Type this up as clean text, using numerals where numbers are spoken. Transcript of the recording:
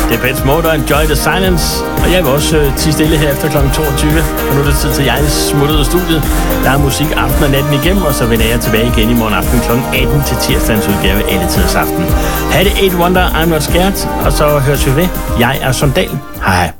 Depeche Mode og Enjoy the Silence. Og jeg vil også tige stille her efter kl. 22. Og nu er det tid til, jeg smutter ud af studiet. Der er musik aften og natten igennem, og så vender jeg tilbage igen i morgen aften kl. 18 til tirsdagens udgave af Alletiders Aften. Ha' det 8 Wonder, I'm Not Scared, og så høres vi ved. Jeg er Sondal. Hej.